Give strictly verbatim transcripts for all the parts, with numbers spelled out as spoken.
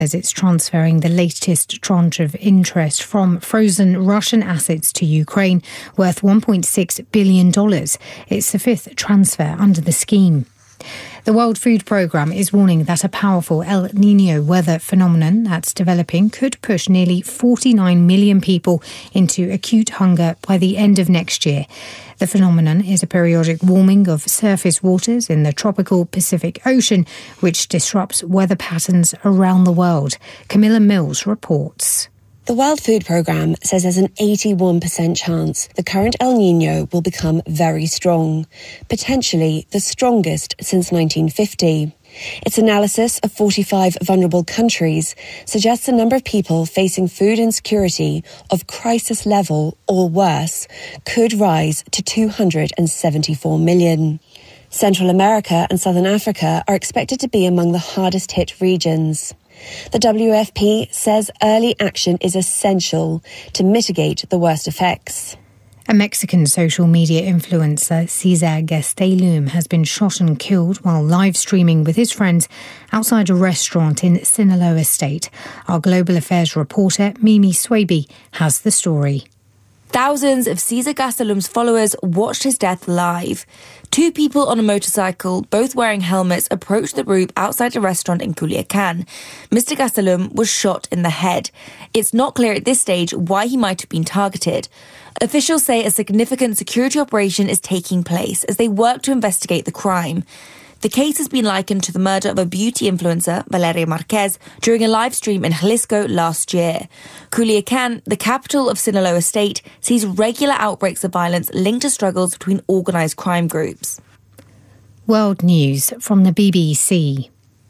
as it's transferring the latest tranche of interest from frozen Russian assets to Ukraine, worth one point six billion dollars. It's the fifth transfer under the scheme. The World Food Programme is warning that a powerful El Niño weather phenomenon that's developing could push nearly forty-nine million people into acute hunger by the end of next year. The phenomenon is a periodic warming of surface waters in the tropical Pacific Ocean, which disrupts weather patterns around the world. Camilla Mills reports. The World Food Programme says there's an eighty-one percent chance the current El Niño will become very strong, potentially the strongest since nineteen fifty. Its analysis of forty-five vulnerable countries suggests the number of people facing food insecurity of crisis level or worse could rise to two hundred seventy-four million. Central America and Southern Africa are expected to be among the hardest hit regions. The W F P says early action is essential to mitigate the worst effects. A Mexican social media influencer, Cesar Gastelum, has been shot and killed while live streaming with his friends outside a restaurant in Sinaloa State. Our Global Affairs reporter, Mimi Swaby, has the story. Thousands of Cesar Gastelum's followers watched his death live. Two people on a motorcycle, both wearing helmets, approached the group outside a restaurant in Culiacan. Mister Gastelum was shot in the head. It's not clear at this stage why he might have been targeted. Officials say a significant security operation is taking place as they work to investigate the crime. The case has been likened to the murder of a beauty influencer, Valeria Marquez, during a live stream in Jalisco last year. Culiacan, the capital of Sinaloa State, sees regular outbreaks of violence linked to struggles between organised crime groups. World News from the B B C.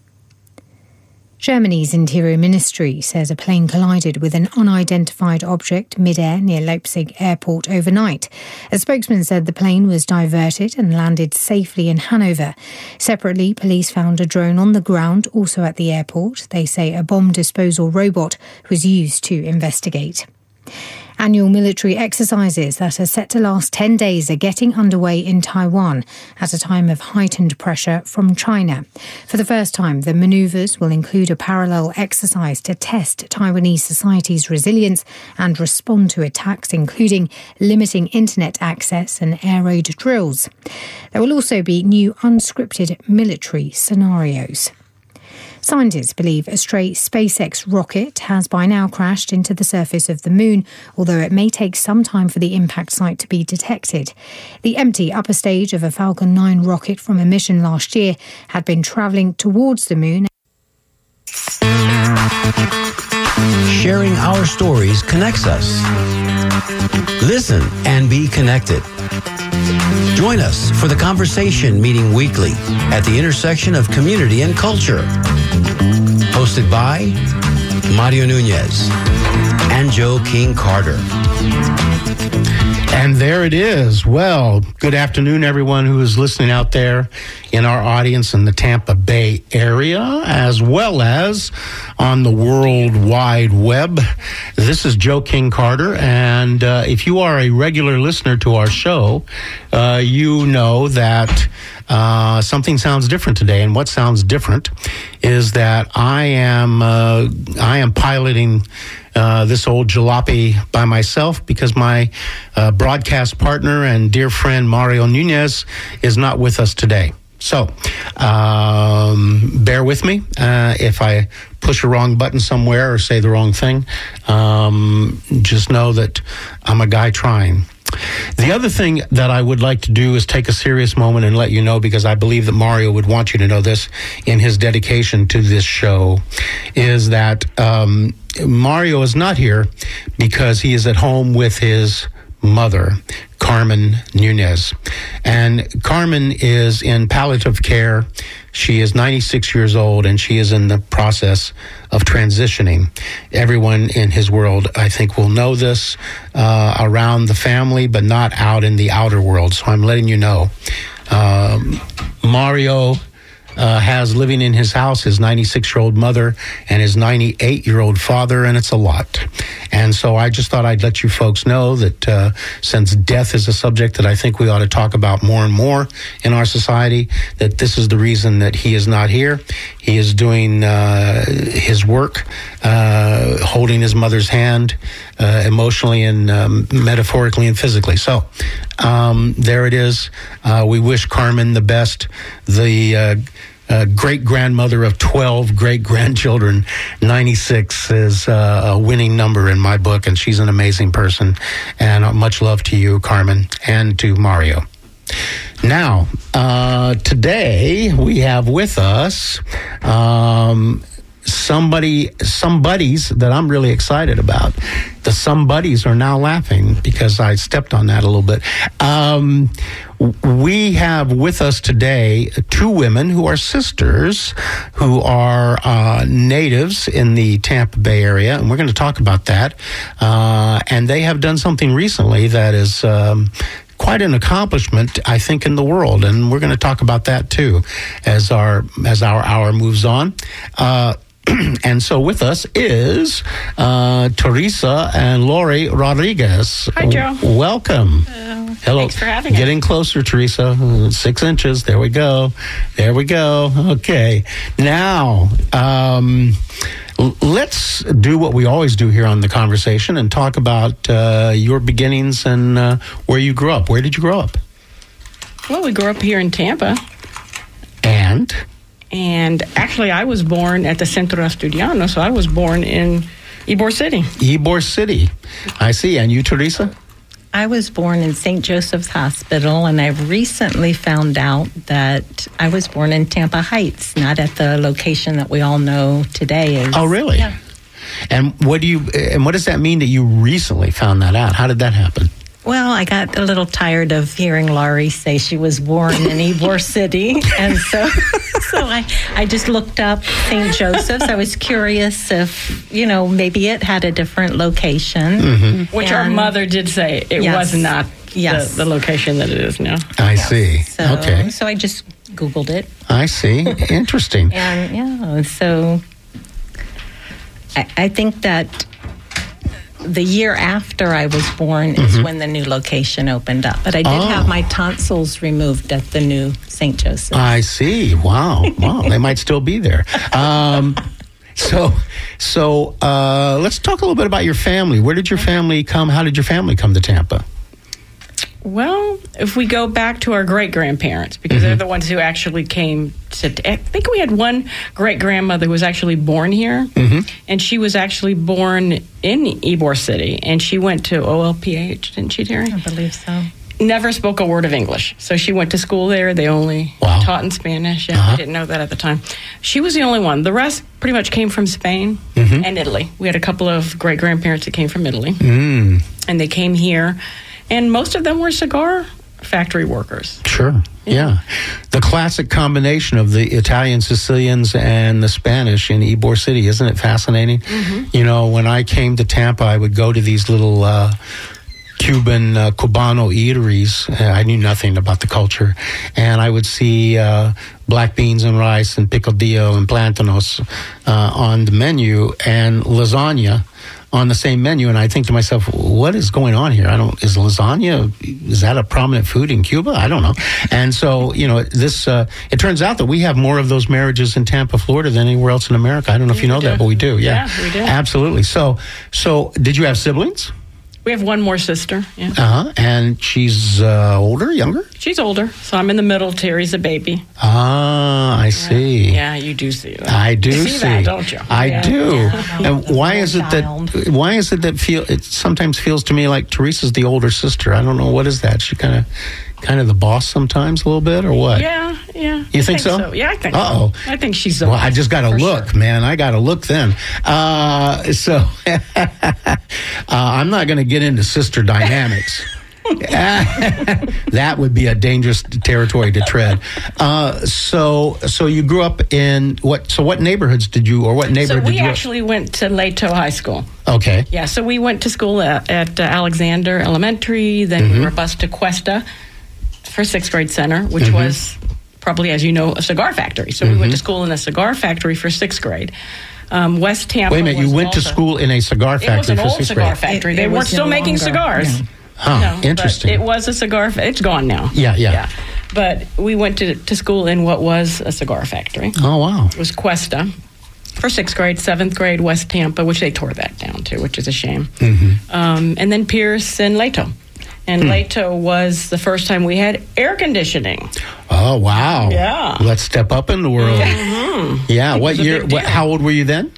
Germany's Interior Ministry says a plane collided with an unidentified object mid-air near Leipzig airport overnight. A spokesman said the plane was diverted and landed safely in Hanover. Separately, police found a drone on the ground, also at the airport. They say a bomb disposal robot was used to investigate. Annual military exercises that are set to last ten days are getting underway in Taiwan at a time of heightened pressure from China. For the first time, the manoeuvres will include a parallel exercise to test Taiwanese society's resilience and respond to attacks, including limiting internet access and air raid drills. There will also be new unscripted military scenarios. Scientists believe a stray SpaceX rocket has by now crashed into the surface of the moon, although it may take some time for the impact site to be detected. The empty upper stage of a Falcon nine rocket from a mission last year had been travelling towards the moon. Sharing our stories connects us. Listen and be connected. Join us for the conversation meeting weekly at the intersection of community and culture. Hosted by Mario Nunez and Joe King Carter. And there it is. Well, good afternoon, everyone who is listening out there in our audience in the Tampa Bay area, as well as on the World Wide Web. This is Joe King Carter, and uh, if you are a regular listener to our show, uh, you know that uh, something sounds different today. And what sounds different is that I am uh, I am piloting Uh, this old jalopy by myself because my uh, broadcast partner and dear friend Mario Nunez is not with us today. So um, bear with me uh, if I push a wrong button somewhere or say the wrong thing. Um, just know that I'm a guy trying. The other thing that I would like to do is take a serious moment and let you know, because I believe that Mario would want you to know this in his dedication to this show, is that um, Mario is not here because he is at home with his mother, Carmen Nunez. And Carmen is in palliative care. She is ninety-six years old, and she is in the process of transitioning. Everyone in his world, I think, will know this uh, around the family, but not out in the outer world. So I'm letting you know. Um, Mario uh, has living in his house his ninety-six-year-old mother and his ninety-eight-year-old father, and it's a lot. And so I just thought I'd let you folks know that uh, since death is a subject that I think we ought to talk about more and more in our society, that this is the reason that he is not here. he is doing uh, his work, uh, holding his mother's hand uh, emotionally and um, metaphorically and physically. So um, there it is. Uh, we wish Carmen the best. The uh, uh, great-grandmother of twelve great-grandchildren. ninety-six is uh, a winning number in my book, and she's an amazing person. And uh, much love to you, Carmen, and to Mario. Now, uh, today we have with us um, somebody, somebodies that I'm really excited about. The somebodies are now laughing because I stepped on that a little bit. Um, we have with us today two women who are sisters, who are uh, natives in the Tampa Bay area, and we're going to talk about that. Uh, and they have done something recently that is um, quite an accomplishment, I think, in the world, and we're going to talk about that too as our as our hour moves on. Uh, and so with us is uh, Teresa and Lori Rodriguez. Hi, Joe. W- welcome. Uh, Hello. Thanks for having us. Getting closer, Teresa. Uh, Six inches. There we go. There we go. Okay. Now, um, l- let's do what we always do here on The Conversation and talk about uh, your beginnings and uh, where you grew up. Where did you grow up? Well, we grew up here in Tampa. And? And actually, I was born at the Centro Estudiano, so I was born in Ybor City. Ybor City. I see. And you, Teresa? I was born in Saint Joseph's Hospital, and I've recently found out that I was born in Tampa Heights, not at the location that we all know today is. Oh, really? Yeah. And what do you? And what does that mean that you recently found that out? How did that happen? Well, I got a little tired of hearing Laurie say she was born in Ybor City, and so so I, I just looked up Saint Joseph's. I was curious if, you know, maybe it had a different location. Mm-hmm. Which And our mother did say it Yes. was not Yes. the, the location that it is now. I see. So, Okay. So I just Googled it. I see. Interesting. And yeah, so I, I think that the year after I was born is Mm-hmm. when the new location opened up. But I did Oh. have my tonsils removed at the new Saint Joseph. I see. Wow. Wow. They might still be there. Um, so, so uh, let's talk a little bit about your family. Where did your family come? How did your family come to Tampa? Well, if we go back to our great-grandparents, because Mm-hmm. they're the ones who actually came to... I think we had one great-grandmother who was actually born here, Mm-hmm. and she was actually born in Ybor City, and she went to O L P H, didn't she, Terry? I believe so. Never spoke a word of English. So she went to school there. They only Wow. taught in Spanish. Yeah, Uh-huh. I didn't know that at the time. She was the only one. The rest pretty much came from Spain Mm-hmm. and Italy. We had a couple of great-grandparents that came from Italy, Mm, and they came here. And most of them were cigar factory workers. sure. Yeah. The classic combination of the Italian Sicilians and the Spanish in Ybor City. Isn't it fascinating? You know, when I came to Tampa, I would go to these little uh, Cuban, uh, Cubano eateries. Uh, I knew nothing about the culture. And I would see uh, black beans and rice and picadillo and plantanos uh, on the menu and lasagna on the same menu, and I think to myself, what is going on here? I don't, is lasagna, is that a prominent food in Cuba? I don't know. And so, you know, this, uh, it turns out that we have more of those marriages in Tampa, Florida than anywhere else in America. I don't know if you know We that, do. but we do. Yeah, Yeah, we do. Absolutely. So, so did you have siblings? We have one more sister. Yeah. Uh-huh. And she's uh, older, younger? She's older, so I'm in the middle. Terry's a baby. Ah, I see. Yeah, you do see that. I do You see, see that, don't you? I Yeah. do. Yeah. And why is it Child. that? Why is it that feel? It sometimes feels to me like Teresa's the older sister. I don't know what is that. She kind of, kind of the boss sometimes a little bit, or what? Yeah, yeah. You I think so? Yeah, I think Uh-oh. so. I think she's the Well, I just got to for look, sure. man. I got to look then. Uh, so uh, I'm not going to get into sister dynamics. That would be a dangerous territory to tread. Uh, so, so you grew up in what? So, what neighborhoods did you, or what So neighborhood we did you? actually went to Leto High School. Okay. Yeah, so we went to school at, at uh, Alexander Elementary. Then Mm-hmm. we were bused to Cuesta for sixth grade center, which Mm-hmm. was probably, as you know, a cigar factory. So we went to school in a cigar factory for sixth grade. Um, West Tampa. Wait a minute. You was went to also- school in a cigar It was factory an for old sixth cigar grade. factory. It- they it were was still no making longer, cigars. yeah. Huh, No, but interesting. It was a cigar. fa- It's gone now. Yeah, yeah. Yeah. But we went to, to school in what was a cigar factory. Oh, wow. It was Cuesta for sixth grade, seventh grade, West Tampa, which they tore that down too, which is a shame. Mm-hmm. Um, and then Pierce and Leto. And hmm. Leto was the first time we had air conditioning. Oh, wow. Yeah. Let's step up in the world. Mm-hmm. Yeah. What year? What, how old were you then?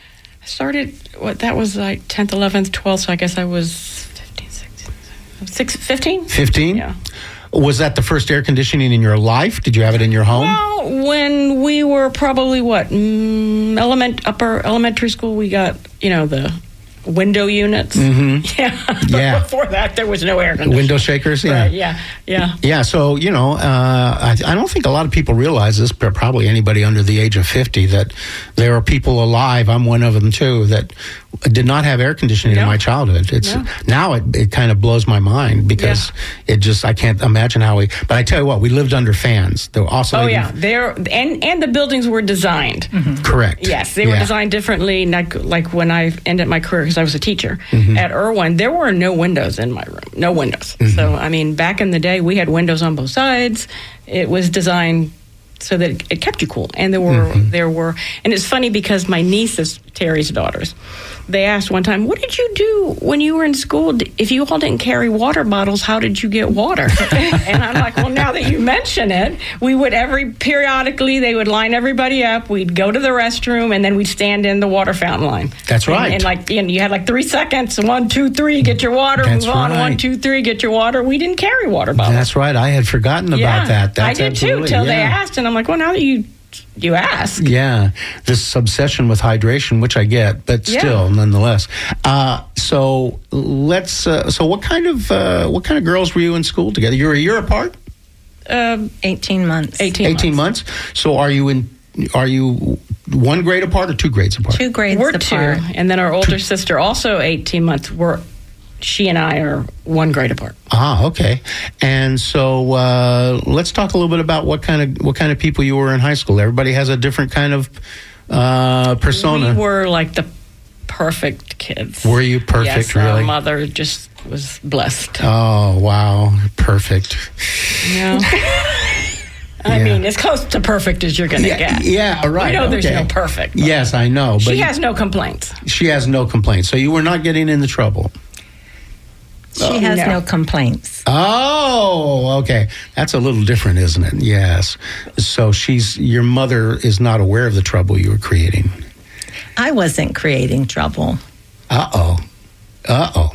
I started, what, that was like tenth, eleventh, twelfth, so I guess I was fifteen, sixteen, six, fifteen? fifteen? Yeah. Was that the first air conditioning in your life? Did you have it in your home? Well, when we were probably, what, mm, element, upper elementary school, we got, you know, the window units. Mm-hmm. Yeah. But yeah. before that, there was no air conditioning. Window shakers, yeah. Right, yeah, yeah. Yeah, so, you know, uh, I, I don't think a lot of people realize this, but probably anybody under the age of fifty, that there are people alive, I'm one of them too, that did not have air conditioning no. in my childhood. It's no. Now it, it kind of blows my mind because yeah. it just, I can't imagine how we, but I tell you what, we lived under fans. There were also oh, yeah. There, and, and the buildings were designed. Mm-hmm. Correct. Yes, they were yeah. designed differently. Like, like when I ended my career, because I was a teacher mm-hmm. at Irwin, there were no windows in my room. No windows. Mm-hmm. So, I mean, back in the day, we had windows on both sides. It was designed so that it kept you cool. And there were, mm-hmm. there were, and it's funny because my nieces, Terry's daughters, they asked one time, what did you do when you were in school? If you all didn't carry water bottles, how did you get water? And I'm like, well, now that you mention it, we would every, periodically, they would line everybody up. We'd go to the restroom, and then we'd stand in the water fountain line. That's right. And, and like, you know, you had like three seconds. One, two, three, get your water. That's move on. right. One, two, three, get your water. We didn't carry water bottles. That's right. I had forgotten about yeah, that. That's I did too, till yeah. they asked. And I'm like, well, now that you... You ask. Yeah, this obsession with hydration, which I get, but still, yeah. nonetheless. Uh, so let's. Uh, so what kind of uh, what kind of girls were you in school together? You're a year apart. Um, eighteen months. Eighteen. Eighteen months. months. So are you in? Are you one grade apart or two grades apart? Two grades we're apart. Two, and then our older sister, also eighteen months. We're she and I are one grade apart. Ah, okay. And so uh, let's talk a little bit about what kind of what kind of people you were in high school. Everybody has a different kind of uh, persona. We were like the perfect kids. Were you perfect? Yes, really? Our mother just was blessed. Oh wow, perfect. Yeah. I yeah. mean, as close to perfect as you're going to yeah, get. Yeah, right. We know okay. there's no perfect. Yes, I know. But she has no complaints. She has no complaints. So you were not getting into trouble. She oh, has no. no complaints. Oh, okay. That's a little different, isn't it? Yes. So she's your mother is not aware of the trouble you were creating. I wasn't creating trouble. Uh-oh. Uh-oh.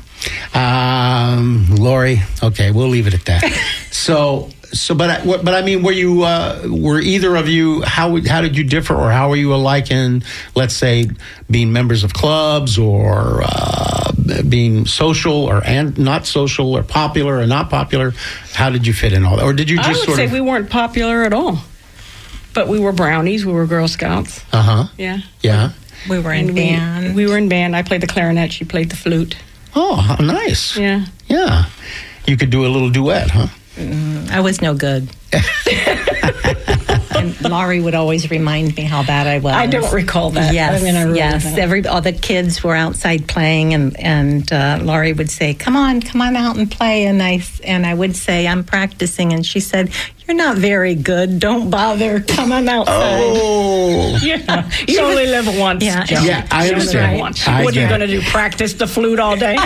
Um, Lori, okay, we'll leave it at that. so, so, but, I, but I mean, were you, uh, were either of you, how, how did you differ, or how were you alike in, let's say, being members of clubs, or uh, being social, or and not social, or popular, or not popular? How did you fit in all that, or did you just I would sort say of? We weren't popular at all, but we were brownies. We were Girl Scouts. Uh huh. Yeah. Yeah. We were in and band. We, we were in band. I played the clarinet. She played the flute. Oh, how nice. Yeah. Yeah. You could do a little duet, huh? Mm, I was no good. And Laurie would always remind me how bad I was. I don't recall that. Yes, I mean, I really yes. don't. Every all the kids were outside playing, and and uh, Laurie would say, "Come on, come on out and play." And I and I would say, "I'm practicing," and she said, "You're not very good. Don't bother coming outside." Oh, yeah. You only live once. Yeah, Joan. yeah. I understand. Once. I what are you get going to do? Practice the flute all day?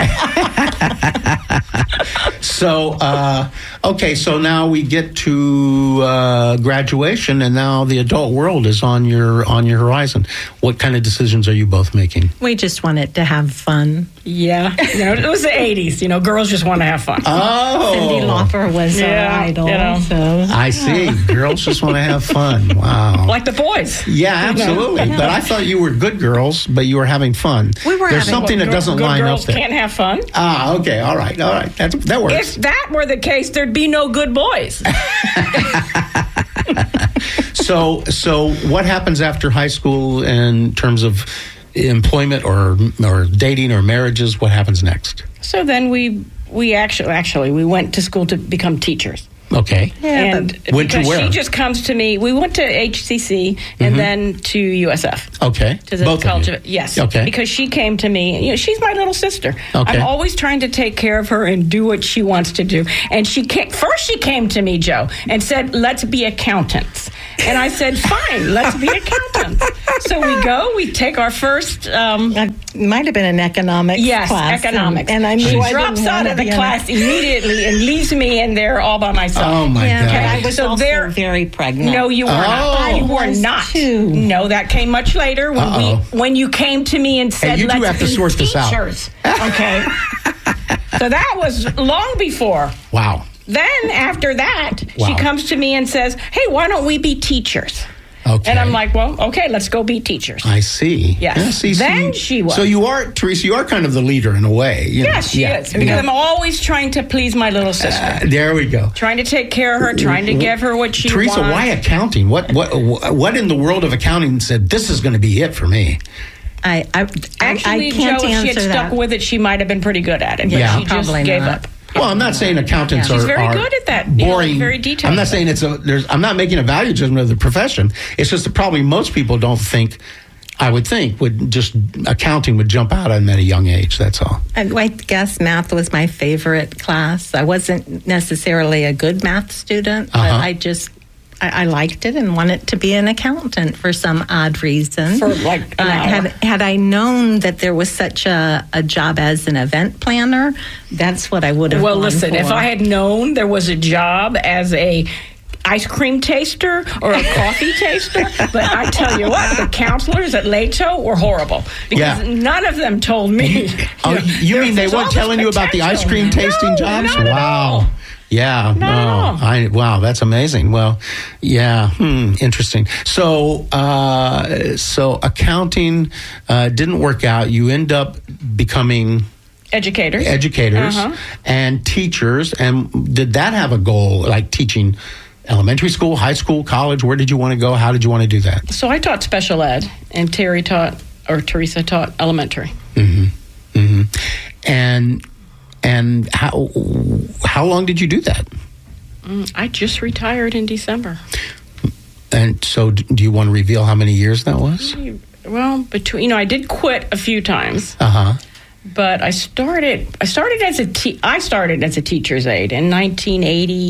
So, uh, okay, so now we get to uh, graduation, and now the adult world is on your on your horizon. What kind of decisions are you both making? We just wanted to have fun. Yeah, you know, it was the eighties. You know, girls just want to have fun. Oh, Cyndi Lauper was yeah, our idol. You know. So. I see. Girls just want to have fun. Wow, like the boys. Yeah, absolutely. Yeah. But I thought you were good girls, but you were having fun. We were. There's having something well, that doesn't good line girls up there. Can't have fun. Ah, okay, all right, all right. That's, that works. If that were the case, there'd be no good boys. so, so what happens after high school in terms of employment or or dating or marriages? What happens next? So then we we actually actually we went to school to become teachers. Okay. Yeah, and Went to because where? she just comes to me, we went to H C C and then to U S F. Okay. To the Both College of of, you. yes. Okay. Because she came to me. You know, she's my little sister. Okay. I'm always trying to take care of her and do what she wants to do. And she came, first she came to me, Joe, and said, "Let's be accountants." And I said, "Fine, let's be accountants." So we go. We take our first. Um, It might have been an economics Yes, class. economics. And, and I knew she I drops didn't out want of to the be class immediately and leaves me in there all by myself. Oh, my Yeah, God. but I was So also there- very pregnant. No, you were Oh. not. You I were was not. too. No, that came much later when Uh-oh. we when you came to me and said, you do "Let's have to be sort this out." teachers." Okay. So that was long before. Wow. Then after that, Wow. she comes to me and says, "Hey, why don't we be teachers?" Okay. And I'm like, "Well, okay, let's go be teachers." I see. Yes. Yeah, see, Then see, she was. So you are, Teresa, you are kind of the leader in a way. you know. Yes, she Yeah, is. Because yeah. I'm always trying to please my little sister. Uh, there we go. Trying to take care of her, trying to give her what she Teresa, wants. why accounting? What what what in the world of accounting said this is going to be it for me? I, I, Actually, I can't Joe, if she had answer stuck that. with it, she might have been pretty good at it. But Yeah. she just Probably gave not. up. Well, I'm not saying accountants Yeah. are, She's very are good at that, you know, boring. very detailed. I'm not saying it's a. There's. I'm not making a value judgment of the profession. It's just that probably most people don't think. I would think would just accounting would jump out at them at a young age. That's all. I, I guess math was my favorite class. I wasn't necessarily a good math student, but Uh-huh. I just I, I liked it and wanted to be an accountant for some odd reason. For, like, an uh, hour. had had I known that there was such a, a job as an event planner, that's what I would have. Well, gone listen, for. if I had known there was a job as a ice cream taster or a coffee taster, but I tell you what, the counselors at Lato were horrible because Yeah. none of them told me. Oh, know, you there- mean they there's weren't all this telling you about the ice potential. cream tasting No, jobs? not at Wow. all. Yeah. Not at all. I wow, that's amazing. Well, yeah, hmm, interesting. So, uh, so accounting uh, didn't work out. You end up becoming Educators. educators Uh-huh. and teachers. And did that have a goal, like teaching elementary school, high school, college? Where did you want to go? How did you want to do that? So I taught special ed, and Terry taught, or Teresa taught elementary. hmm And and how how long did you do that? Mm, I just retired in December. And so, d- do you want to reveal how many years that was? Well, between you know, I did quit a few times, Uh huh. but I started. I started as a te- I started as a teacher's aide in nineteen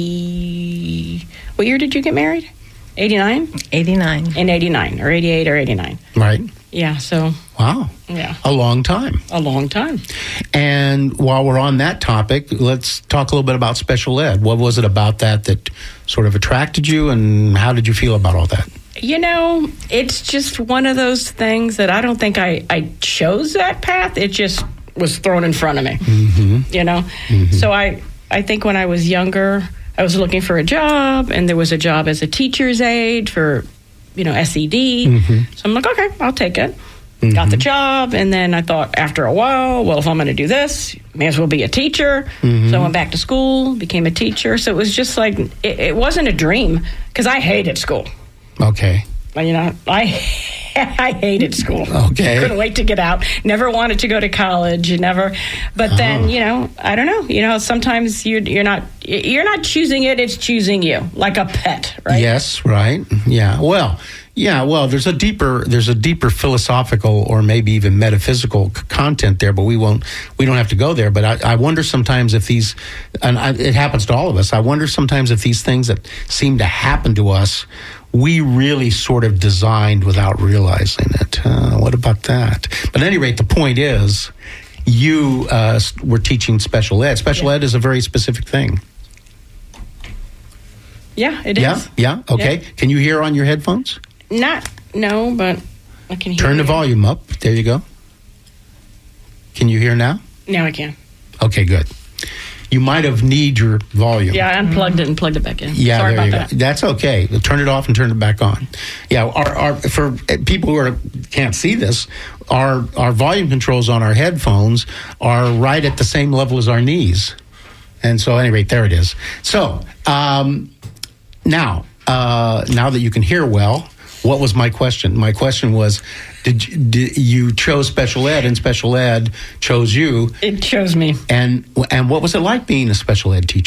eighty. What year did you get married? eighty-nine? eighty-nine. In eighty-nine, or eighty-eight, or eighty-nine. Right. Yeah. So Wow. yeah, A long time. a long time. And while we're on that topic, let's talk a little bit about special ed. What was it about that that sort of attracted you, and how did you feel about all that? You know, it's just one of those things that I don't think I, I chose that path. It just was thrown in front of me. Mm-hmm. You know? Mm-hmm. So I, I think when I was younger, I was looking for a job, and there was a job as a teacher's aide for, you know, S E D. Mm-hmm. So I'm like, okay, I'll take it. Mm-hmm. Got the job, and then I thought after a while, well, if I'm going to do this, may as well be a teacher. Mm-hmm. So I went back to school, became a teacher. So it was just like, it, it wasn't a dream, because I hated school. Okay. You know, I I hated school. Okay. Couldn't wait to get out. Never wanted to go to college. Never. But then, Oh. you know, I don't know. You know, sometimes you're you're not you're not choosing it. It's choosing you, like a pet, right? Yes. Right. Yeah. Well. Yeah. Well, there's a deeper there's a deeper philosophical or maybe even metaphysical c- content there, but we won't we don't have to go there. But I, I wonder sometimes if these, and I, it happens to all of us. I wonder sometimes if these things that seem to happen to us, we really sort of designed without realizing it. Uh, what about that? But at any rate, the point is, you uh, were teaching special ed. Special Yeah. ed is a very specific thing. Yeah, it is. Yeah, yeah, okay. Yeah. Can you hear on your headphones? Not no, but I can hear. Turn the you. volume up. There you go. Can you hear now? Now I can. Okay, good. You might have need your volume. Yeah, I unplugged it and plugged it back in. Yeah, Sorry there about you that. go. That's okay. Turn it off and turn it back on. Yeah, our, our for people who are, can't see this, our our volume controls on our headphones are right at the same level as our knees. And so, at any rate, there it is. So, um, now, uh, now that you can hear well, what was my question? My question was, did you, did you chose special ed, and special ed chose you? It chose me. And and what was it like being a special ed teacher? I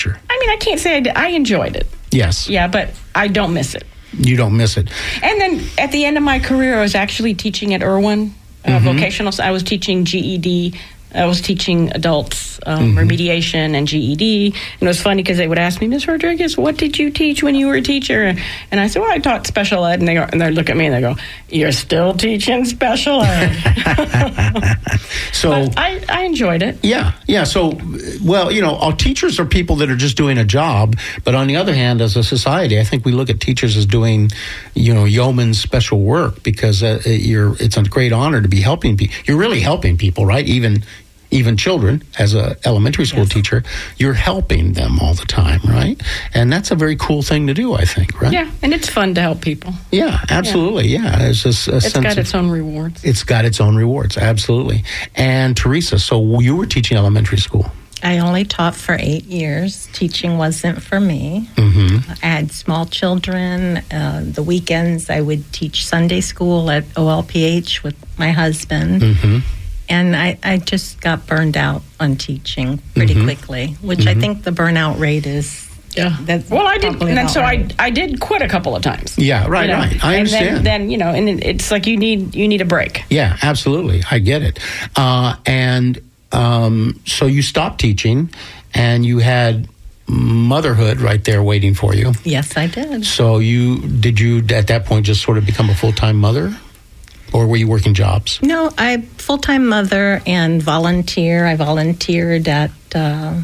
mean, I can't say I, did. I enjoyed it. Yes. Yeah, but I don't miss it. You don't miss it. And then at the end of my career, I was actually teaching at Irwin, uh, mm-hmm. vocational. I was teaching G E D. I was teaching adults um, mm-hmm. remediation and G E D. And it was funny because they would ask me, Miz Rodriguez, what did you teach when you were a teacher? And I said, well, I taught special ed. And they, go, and they look at me and they go, you're still teaching special ed. So but I, I enjoyed it. Yeah, yeah. So, well, you know, our teachers are people that are just doing a job. But on the other hand, as a society, I think we look at teachers as doing, you know, yeoman special work because uh, you're. It's a great honor to be helping people. You're really helping people, right? Even even children, as a elementary school yes. teacher, you're helping them all the time, right? And that's a very cool thing to do, I think, right? Yeah, and it's fun to help people. Yeah, absolutely, yeah. yeah. It's just a It's sense got its of, own rewards. It's got its own rewards, absolutely. And Teresa, so you were teaching elementary school. I only taught for eight years. Teaching wasn't for me. Mm-hmm. I had small children. Uh, the weekends, I would teach Sunday school at O L P H with my husband. Mm-hmm. And I, I just got burned out on teaching pretty mm-hmm. quickly, which mm-hmm. I think the burnout rate is. Yeah. That's well, I did, and then so right. I I did quit a couple of times. Yeah, right, you know? right. I and understand. Then, then you know, and it's like you need you need a break. Yeah, absolutely. I get it. Uh, and um, so you stopped teaching, and you had motherhood right there waiting for you. Yes, I did. So you did you at that point just sort of become a full time mother? Or were you working jobs? No, I full-time mother and volunteer. I volunteered at uh,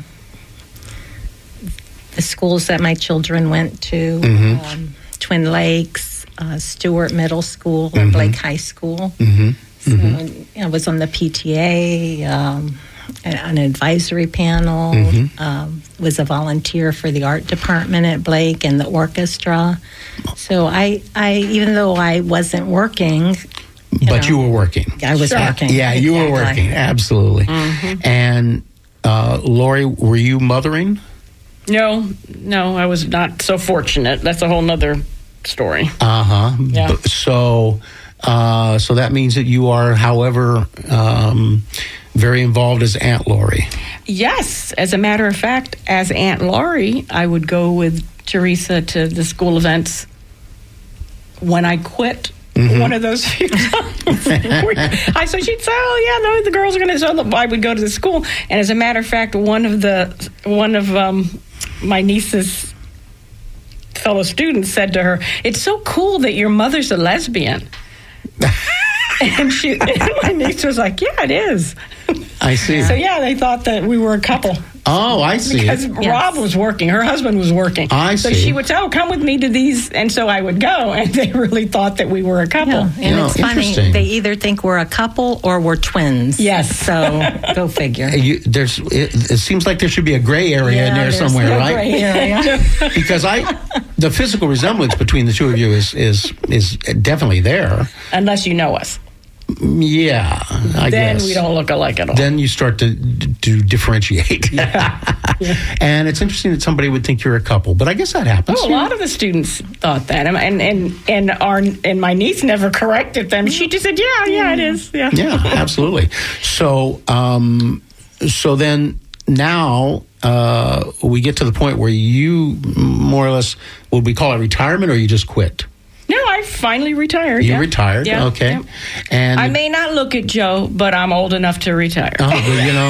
the schools that my children went to, mm-hmm. um, Twin Lakes, uh, Stewart Middle School, mm-hmm. and Blake High School. Mm-hmm. So mm-hmm. I was on the P T A, um, an advisory panel, mm-hmm. um, was a volunteer for the art department at Blake and the orchestra. So I, I even though I wasn't working... You but know, you were working. I was sure. working. Yeah, you exactly. were working. Absolutely. Mm-hmm. And uh, Lori, were you mothering? No, no, I was not so fortunate. That's a whole nother story. Uh huh. Yeah. So, uh, so that means that you are, however, um, very involved as Aunt Lori. Yes, as a matter of fact, as Aunt Lori, I would go with Teresa to the school events when I quit. Mm-hmm. One of those few times. I so she'd say, "Oh yeah, no, the girls are going to." So I would go to the school, and as a matter of fact, one of the one of um, my niece's fellow students said to her, "It's so cool that your mother's a lesbian." And she, and my niece was like, "Yeah, it is." I see. So yeah, they thought that we were a couple. Oh, I see. Because Yes. Rob was working, her husband was working. I so see. she would say, "Oh, come with me to these," and so I would go, and they really thought that we were a couple. Yeah, and Yeah, it's funny, interesting. they either think we're a couple or we're twins. Yes. So go figure. You, there's. It, it seems like there should be a gray area in Yeah, there there's somewhere, no right? gray area. Because I, the physical resemblance between the two of you is is is definitely there. Unless you know us. Yeah, I then guess. we don't look alike at all. Then you start to to differentiate. Yeah. And it's interesting that somebody would think you're a couple, but I guess that happens. Oh, a lot of the students thought that, and and and and, our, and my niece never corrected them. She just said, "Yeah, yeah, it is." Yeah, Yeah, absolutely. So, um, so then now uh, we get to the point where you more or less, would we call it retirement, or you just quit? No, I finally retired. You yeah. retired, Yeah, okay. yeah. And I may not look at Joe, but I'm old enough to retire. Oh, well, you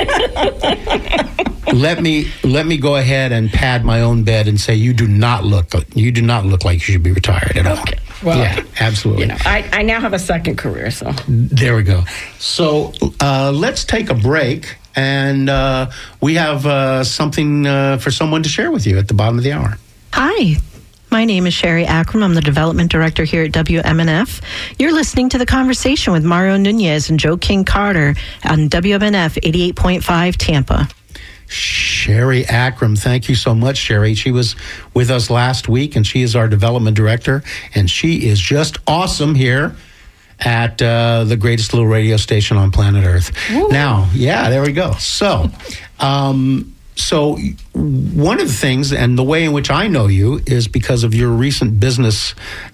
know, let me let me go ahead and pad my own bed and say you do not look you do not look like you should be retired at all. Okay. Well, yeah, absolutely. You know, I, I now have a second career, so There we go. So uh, let's take a break, and uh, we have uh, something uh, for someone to share with you at the bottom of the hour. Hi. My name is Sherry Akram. I'm the Development Director here at W M N F. You're listening to The Conversation with Mario Nunez and Joe King Carter on W M N F eighty-eight point five Tampa. Sherry Akram, thank you so much, Sherry. She was with us last week, and she is our Development Director, and she is just awesome here at uh, the greatest little radio station on planet Earth. Woo. Now, yeah, there we go. So, um, So one of the things, and the way in which I know you, is because of your recent business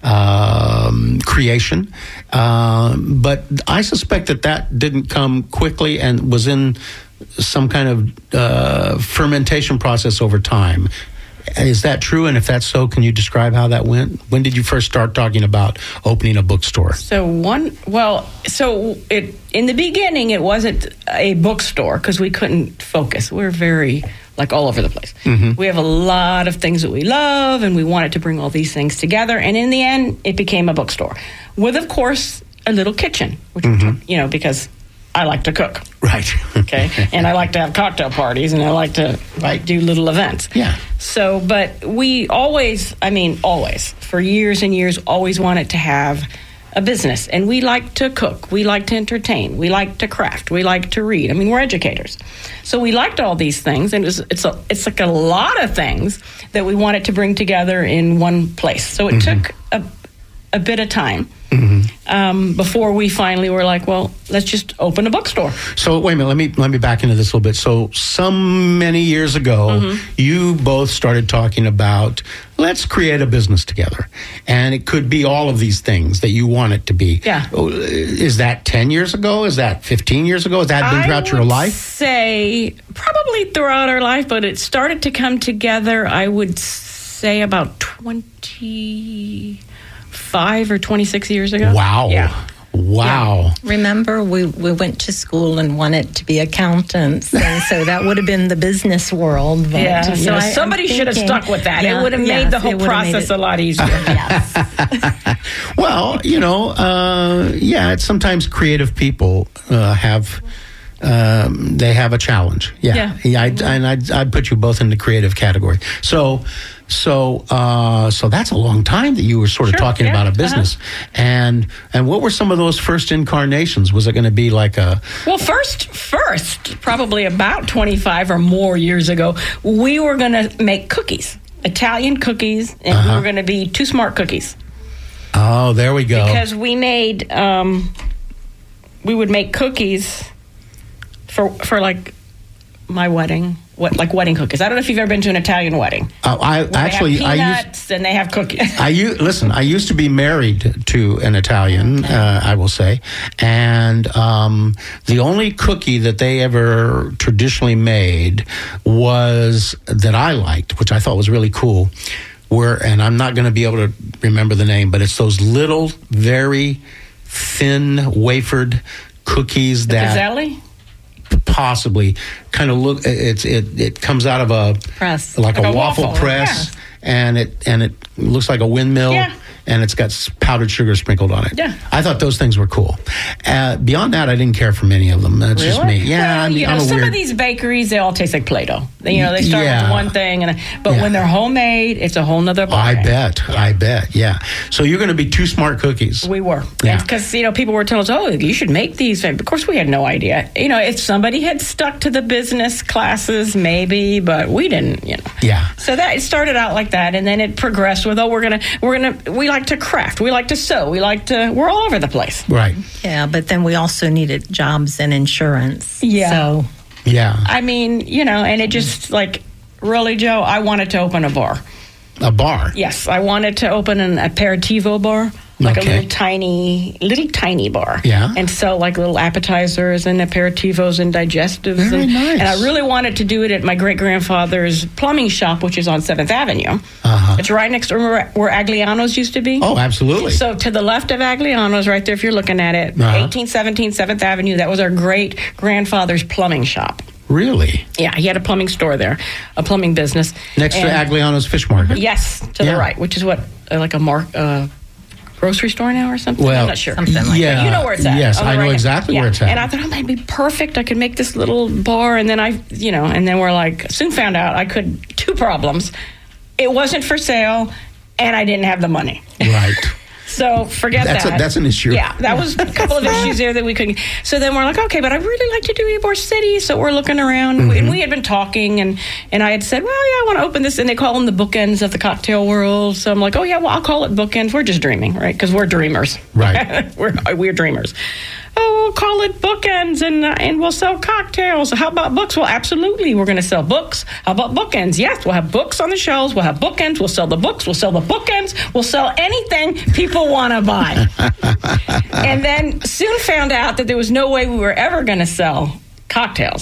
um, creation. Uh, but I suspect that that didn't come quickly and was in some kind of uh, fermentation process over time. Is that true? And if that's so, can you describe how that went? When did you first start talking about opening a bookstore? So one, well, so it in the beginning, it wasn't a bookstore because we couldn't focus. We're very, like, all over the place. Mm-hmm. We have a lot of things that we love, and we wanted to bring all these things together. And in the end, it became a bookstore with, of course, a little kitchen, which mm-hmm. you know, because I like to cook. Right. Okay. And I like to have cocktail parties, and I like to like do little events. Yeah. So, but we always, I mean, always, for years and years, always wanted to have a business. And we like to cook. We like to entertain. We like to craft. We like to read. I mean, we're educators. So we liked all these things. And it's it's, a, it's like a lot of things that we wanted to bring together in one place. So it mm-hmm. took a, a bit of time. Mm-hmm. Um, before we finally were like, well, let's just open a bookstore. So wait a minute, let me let me back into this a little bit. So some many years ago, mm-hmm. you both started talking about, let's create a business together, and it could be all of these things that you want it to be. Yeah. Is that ten years ago? Is that fifteen years ago? Has that been throughout your life? I would say probably throughout our life, but it started to come together, I would say about twenty. Five or twenty-six years ago. Wow. Yeah. Wow. Yeah. Remember, we, we went to school and wanted to be accountants, and so that would have been the business world. But, yeah, so know, I, somebody should have stuck with that. Yeah, it would have yes, made the whole process it, a lot easier. Yes. Well, you know, uh, yeah, it's sometimes creative people uh, have... Um, they have a challenge. Yeah. Yeah. yeah I'd, and I'd, I'd put you both in the creative category. So, so, uh, so that's a long time that you were sort of sure, talking yeah, about a business. uh-huh. And, and what were some of those first incarnations? Was it going to be like a... Well, first, first, probably about twenty-five or more years ago, we were going to make cookies, Italian cookies, and uh-huh. we were going to be Too Smart Cookies. Oh, there we go. Because we made, um, we would make cookies... For for like my wedding, what like wedding cookies. I don't know if you've ever been to an Italian wedding. Uh, I Where actually they have peanuts I used, and they have cookies. I u- listen. I used to be married to an Italian. Uh, I will say, and um, the only cookie that they ever traditionally made was that I liked, which I thought was really cool. Were and I'm not going to be able to remember the name, but it's those little, very thin wafered cookies the that. Pizzelli? Possibly kind of look it's it it comes out of a press like, like a, a waffle, waffle press yeah. and it and it looks like a windmill yeah. and it's got powdered sugar sprinkled on it. Yeah. I thought those things were cool. Uh, beyond that, I didn't care for many of them. That's really? just me. Yeah, well, I mean, you know, I'm a some weird... of these bakeries, they all taste like Play-Doh. They, you know, they start yeah. with one thing, and but yeah. when they're homemade, it's a whole nother ball. I bet. Yeah. I bet. Yeah. So you're going to be Too Smart Cookies. We were. Yeah. Because, you know, people were telling us, oh, you should make these. Of course, we had no idea. You know, if somebody had stuck to the business classes, maybe, but we didn't, you know. Yeah. So that it started out like that, and then it progressed with, oh, we're going to, we're going to, we like to craft. We like to sew. We like to, we're all over the place. Right. Yeah, but then we also needed jobs and insurance. Yeah. So. Yeah. I mean, you know, and it just like, really, Joe, I wanted to open a bar. A bar? Yes, I wanted to open an aperitivo bar, like okay. a little tiny, little tiny bar. Yeah. And sell like little appetizers and aperitivos and digestives. Very and, nice. And I really wanted to do it at my great-grandfather's plumbing shop, which is on seventh Avenue. Uh-huh. It's right next to where, where Agliano's used to be. Oh, absolutely. So to the left of Agliano's, right there, if you're looking at it, uh-huh. eighteen seventeen seventh Avenue, that was our great-grandfather's plumbing shop. Really? Yeah, he had a plumbing store there, a plumbing business. Next and, to Agliano's Fish Market? Yes, to yeah. the right, which is what, uh, like a mark, uh, grocery store now or something? Well, I'm not sure. Something like yeah, that. You know where it's at. Yes, on the I know right exactly hand. where yeah. it's at. And I thought, oh, that'd be perfect. I could make this little bar. And then I, you know, and then we're like, soon found out I could, two problems. It wasn't for sale, and I didn't have the money. Right. So forget that's that. A, that's an issue. Yeah, that was a couple of issues there that we couldn't. So then we're like, okay, but I really like to do Ybor City. So we're looking around, mm-hmm. and we had been talking, and, and I had said, well, yeah, I want to open this. And they call them the bookends of the cocktail world. So I'm like, oh, yeah, well, I'll call it bookends. We're just dreaming, right? Because we're dreamers. Right. we're, we're dreamers. Oh, we'll call it bookends, and uh, and we'll sell cocktails. How about books? Well, absolutely, we're going to sell books. How about bookends? Yes, we'll have books on the shelves. We'll have bookends. We'll sell the books. We'll sell the bookends. We'll sell anything people want to buy. And then soon found out that there was no way we were ever going to sell cocktails.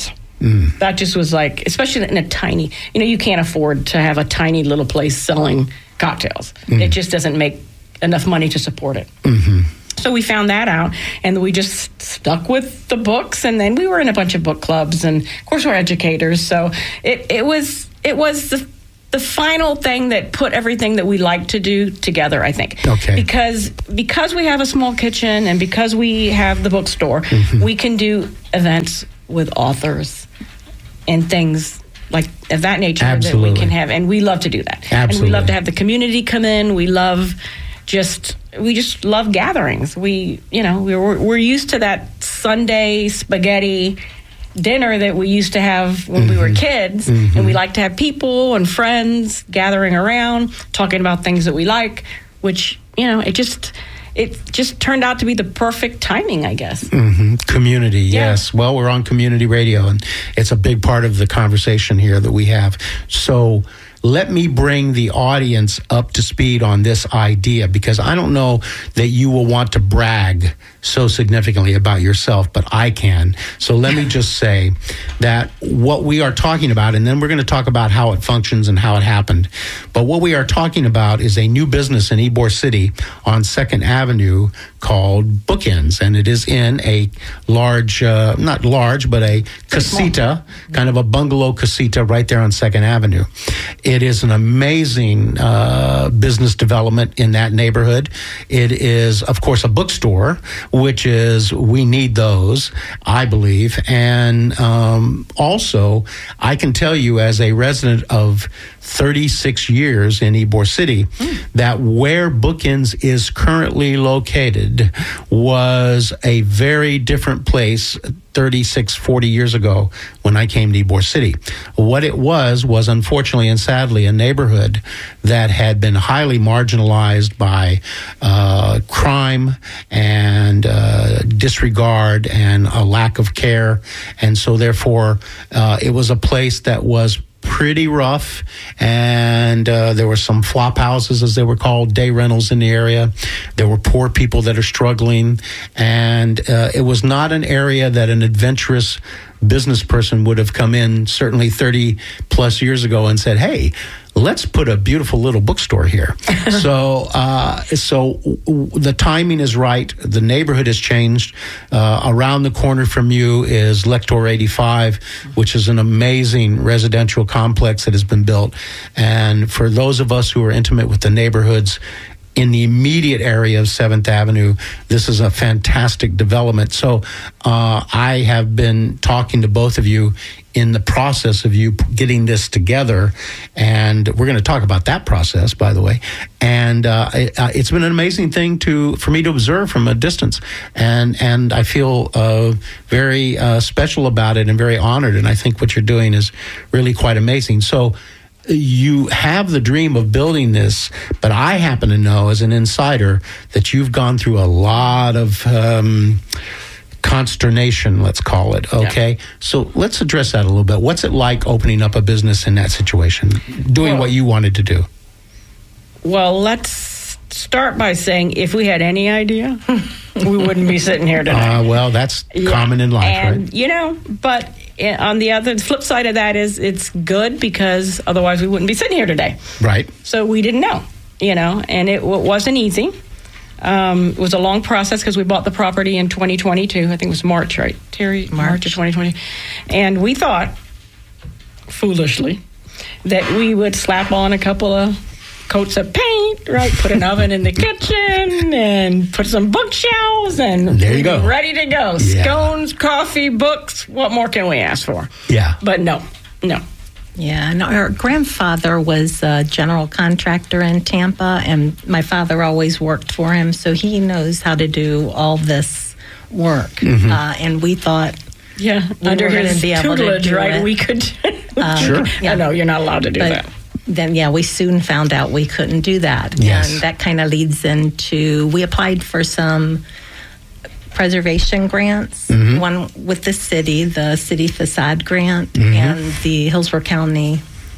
Mm. That just was like, especially in a tiny, you know, you can't afford to have a tiny little place selling cocktails. Mm. It just doesn't make enough money to support it. Mm-hmm. So we found that out, and we just stuck with the books, and then we were in a bunch of book clubs, and of course we're educators. So it, it was it was the, the final thing that put everything that we like to do together, I think. Okay. Because because we have a small kitchen, and because we have the bookstore, mm-hmm. we can do events with authors and things like of that nature. Absolutely. That we can have, and we love to do that. Absolutely. And we love to have the community come in. We love just we just love gatherings. We you know we're we're used to that Sunday spaghetti dinner that we used to have when mm-hmm. we were kids, mm-hmm. and we like to have people and friends gathering around talking about things that we like, which you know it just it just turned out to be the perfect timing, I guess. Mm-hmm. Community, yeah. Yes. Well, we're on community radio, and it's a big part of the conversation here that we have. So let me bring the audience up to speed on this idea, because I don't know that you will want to brag so significantly about yourself, but I can. So let me just say that what we are talking about, and then we're going to talk about how it functions and how it happened, but what we are talking about is a new business in Ybor City on second Avenue called Bookends, and it is in a large, uh, not large, but a casita, kind of a bungalow casita right there on second Avenue. It is an amazing uh, business development in that neighborhood. It is, of course, a bookstore, which is, we need those, I believe. And um, also, I can tell you as a resident of thirty-six years in Ybor City, mm. that where Bookends is currently located was a very different place thirty-six, forty years ago when I came to Ybor City. What it was, was unfortunately and sadly a neighborhood that had been highly marginalized by uh, crime and uh, disregard and a lack of care. And so therefore, uh, it was a place that was pretty rough, and uh, there were some flop houses, as they were called, day rentals in the area. There were poor people that are struggling, and uh, it was not an area that an adventurous business person would have come in certainly thirty plus years ago and said, hey, let's put a beautiful little bookstore here. so uh, so w- the timing is right. The neighborhood has changed. Uh, around the corner from you is Lector eighty-five, which is an amazing residential complex that has been built. And for those of us who are intimate with the neighborhoods in the immediate area of seventh Avenue, this is a fantastic development. So uh, I have been talking to both of you in the process of you getting this together, and we're going to talk about that process, by the way. And uh, it, uh, it's been an amazing thing to for me to observe from a distance, and and I feel uh, very uh, special about it and very honored. And I think what you're doing is really quite amazing. So you have the dream of building this, but I happen to know as an insider that you've gone through a lot of um, consternation, let's call it, okay? Yeah. So let's address that a little bit. What's it like opening up a business in that situation, doing well, what you wanted to do? Well, let's start by saying if we had any idea, we wouldn't be sitting here today. Uh, well, that's yeah. common in life, and, right? You know, but on the other the flip side of that is it's good, because otherwise we wouldn't be sitting here today. Right. So we didn't know, you know, and it w- wasn't easy. Um, it was a long process because we bought the property in twenty twenty-two. I think it was March, right, Terry? March, March of twenty twenty. And we thought, foolishly, that we would slap on a couple of coats of paint, right? Put an oven in the kitchen and put some bookshelves, and there you go, ready to go. Yeah. Scones, coffee, books. What more can we ask for? Yeah. But no, no. Yeah, and our grandfather was a general contractor in Tampa, and my father always worked for him, so he knows how to do all this work. Mm-hmm. Uh, and we thought, yeah, we under his be able tutelage, to do right? it. We could. uh, sure. Yeah. I know you're not allowed to do but, that. Then, yeah, we soon found out we couldn't do that. Yes. And that kind of leads into, we applied for some preservation grants, mm-hmm. one with the city, the city facade grant, mm-hmm. and the Hillsborough County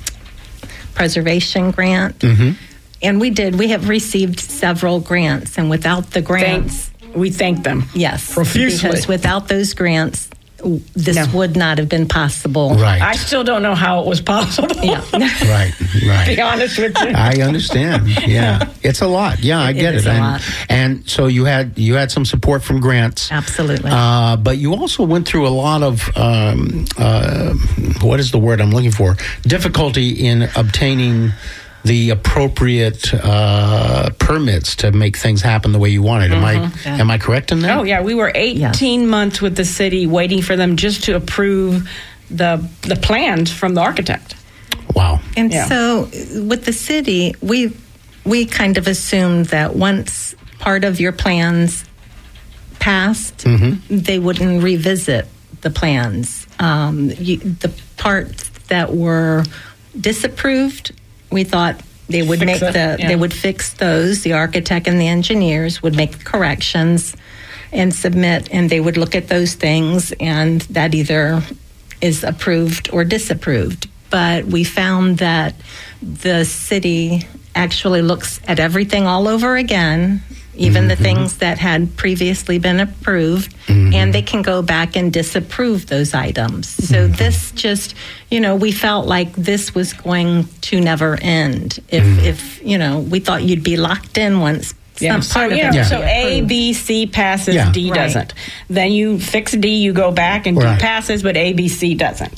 preservation grant. Mm-hmm. And we did, we have received several grants, and without the grants... Thanks. We thank them. Yes. Profusely. Because without those grants, this No. would not have been possible. Right. I still don't know how it was possible. Yeah. right. Right. To be honest with you. I understand. Yeah, it's a lot. Yeah, I It get is it. a and, lot. and so you had you had some support from grants. Absolutely. Uh, but you also went through a lot of um, uh, what is the word I'm looking for? Difficulty in obtaining the appropriate uh, permits to make things happen the way you wanted. Am I Yeah. am I correct in that? Oh, yeah. We were eighteen months with the city waiting for them just to approve the the plans from the architect. Wow. And Yeah. so with the city, we we kind of assumed that once part of your plans passed, they wouldn't revisit the plans. Um, you, the parts that were disapproved, we thought they would Fix make it, the yeah. they would fix those. The architect and the engineers would make the corrections and submit, and they would look at those things, and that either is approved or disapproved. But we found that the city actually looks at everything all over again, even the things that had previously been approved, and they can go back and disapprove those items. So this just, you know, we felt like this was going to never end. If, if you know, we thought you'd be locked in once. Yeah. Some So, part of you it know, would so be A, approved. B, C passes, Yeah. D Right. doesn't. Then you fix D, you go back, and Right. D passes, but A, B, C doesn't.